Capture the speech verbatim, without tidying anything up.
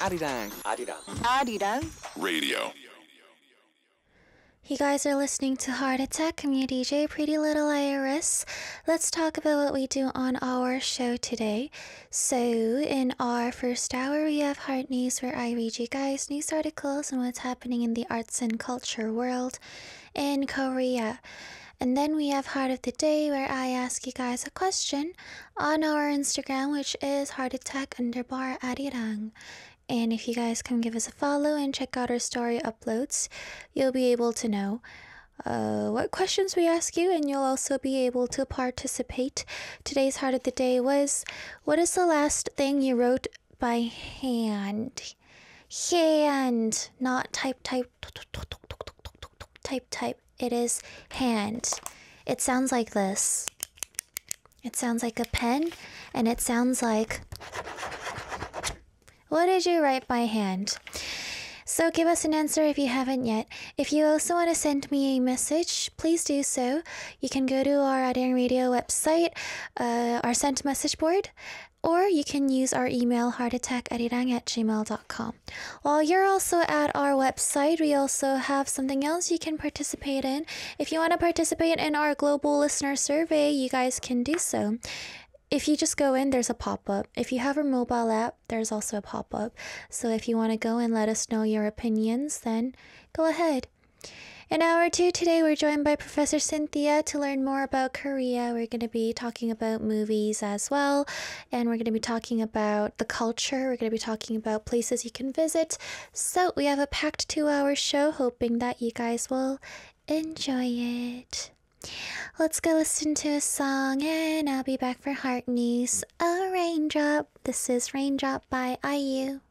Arirang. Arirang. Arirang Radio. You guys are listening to Heart Attack. I'm your D J, Pretty Little Iris. Let's talk about what we do on our show today. So, in our first hour, we have Heart News, where I read you guys news articles and what's happening in the arts and culture world in Korea. And then we have Heart of the Day, where I ask you guys a question on our Instagram, which is Heart Attack underbar Arirang. And if you guys can give us a follow and check out our story uploads, you'll be able to know uh, what questions we ask you, and you'll also be able to participate. Today's Heart of the Day was, what is the last thing you wrote by hand? Hand, not type, type, type, type. It is hand. It sounds like this. It sounds like a pen, and it sounds like... What did you write by hand? So give us an answer if you haven't yet. If you also want to send me a message, please do so. You can go to our Arirang Radio website, uh, our sent message board, or you can use our email heartattackarirang at gmail dot com. While you're also at our website, we also have something else you can participate in. If you want to participate in our global listener survey, you guys can do so. If you just go in, there's a pop-up. If you have a mobile app, there's also a pop-up. So if you want to go and let us know your opinions, then go ahead. In hour two today, we're joined by Professor Cynthia to learn more about Korea. We're going to be talking about movies as well, and we're going to be talking about the culture. We're going to be talking about places you can visit. So we have a packed two-hour show, hoping that you guys will enjoy it. Let's go listen to a song, and I'll be back for Heart News. A Raindrop. This is Raindrop by I U.